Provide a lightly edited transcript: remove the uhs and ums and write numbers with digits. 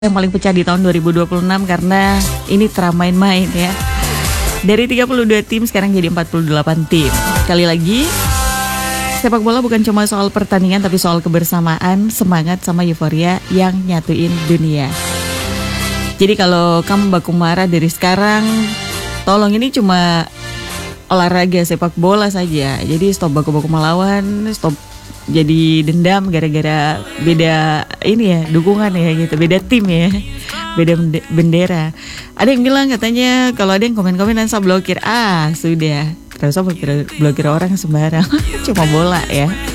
yang paling pecah di tahun 2026 karena ini termain-main ya. Dari 32 tim sekarang jadi 48 tim. Sekali lagi, sepak bola bukan cuma soal pertandingan tapi soal kebersamaan, semangat sama euforia yang nyatuin dunia. Jadi kalau kamu baku marah dari sekarang, tolong ini cuma olahraga sepak bola saja. Jadi stop baku-baku melawan, stop jadi dendam gara-gara beda ini ya, dukungan ya gitu, beda tim ya, beda bendera. Ada yang bilang katanya kalau ada yang komen-komen dan saya blokir. Sudah, terus blokir orang sembarang. Cuma bola ya.